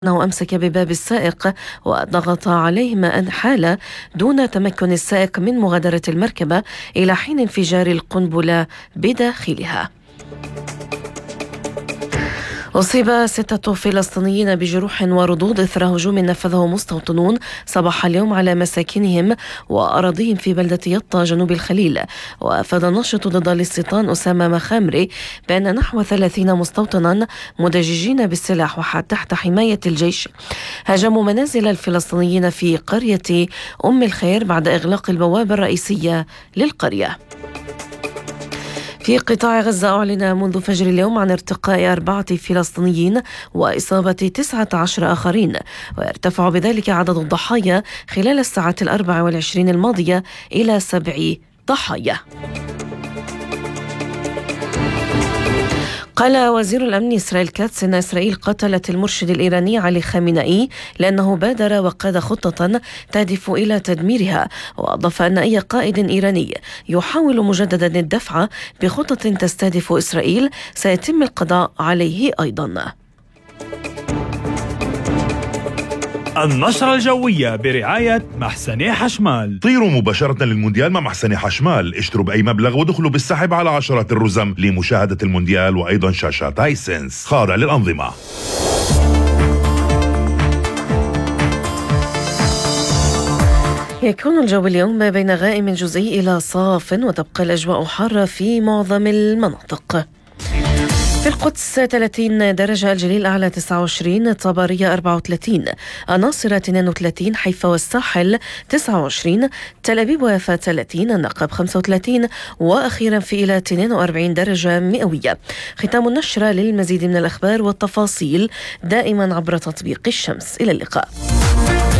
أنه أمسك بباب السائق وضغط عليه ما أن حال دون تمكن السائق من مغادرة المركبة إلى حين انفجار القنبلة بداخلها. أصيب 6 فلسطينيين بجروح وردود إثر هجوم نفذه مستوطنون صباح اليوم على مساكنهم وأراضيهم في بلدة يطا جنوب الخليل. وأفاد الناشط ضد الاستيطان أسامة مخامري بأن نحو 30 مستوطنا مدججين بالسلاح وتحت حماية الجيش هاجموا منازل الفلسطينيين في قرية أم الخير بعد إغلاق البوابة الرئيسية للقرية. في قطاع غزة أعلن منذ فجر اليوم عن ارتقاء 4 فلسطينيين وإصابة 19 آخرين، ويرتفع بذلك عدد الضحايا خلال الساعات 24 الماضية إلى 7 ضحايا. قال وزير الأمن إسرائيل كاتس إن إسرائيل قتلت المرشد الإيراني علي خامنئي لأنه بادر وقاد خطة تهدف إلى تدميرها، وأضاف أن أي قائد إيراني يحاول مجددا الدفع بخطة تستهدف إسرائيل سيتم القضاء عليه أيضا. النشرة الجوية برعاية محسني حشمال. طيروا مباشرة للمونديال مع محسني حشمال، اشتروا بأي مبلغ ودخلوا بالسحب على عشرات الرزم لمشاهدة المونديال وأيضا شاشات هايسنس خاضع للأنظمة. يكون الجو اليوم بين غائم جزئي إلى صاف، وتبقى الأجواء حارة في معظم المناطق. في القدس 30 درجة، الجليل أعلى 29، طبرية 34، الناصرة 32، حيفا والساحل 29، تل أبيب ويافا 30، النقب 35، وأخيرا في إلى 42 درجة مئوية. ختام النشرة. للمزيد من الأخبار والتفاصيل دائما عبر تطبيق الشمس. إلى اللقاء.